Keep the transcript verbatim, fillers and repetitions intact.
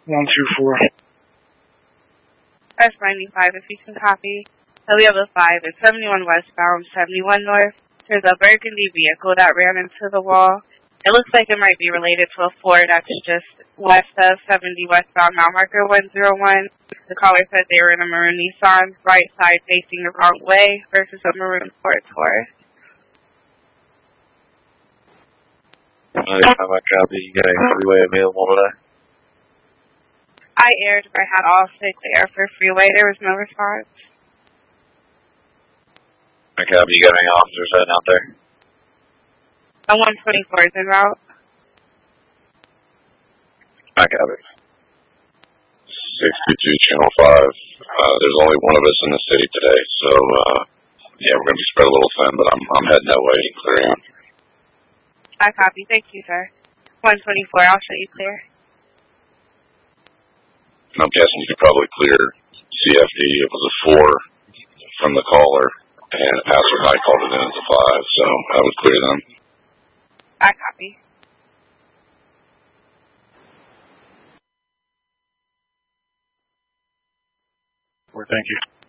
one two four. S ninety-five, if you can copy. So we have a five. It's seventy-one westbound, seventy-one north. There's a burgundy vehicle that ran into the wall. It looks like it might be related to a Ford that's just west of seventy westbound, mile marker one zero one. The caller said they were in a maroon Nissan, right side facing the wrong way, versus a maroon Ford Taurus. ninety-five, I copy. You got a freeway available today? I aired, but I had all six air for freeway. There was no response. I copy. You got any officers heading out there? The one twenty-four is en route. I copy. sixty-two, Channel five. Uh, there's only one of us in the city today, so, uh, yeah, we're going to be spread a little thin, but I'm, I'm heading that way and clearing out. I copy. Thank you, sir. one twenty-four, I'll show you clear. I'm guessing you could probably clear C F D. It was a four from the caller, and the passerby called it in as a five, so I would clear them. I copy. Thank you.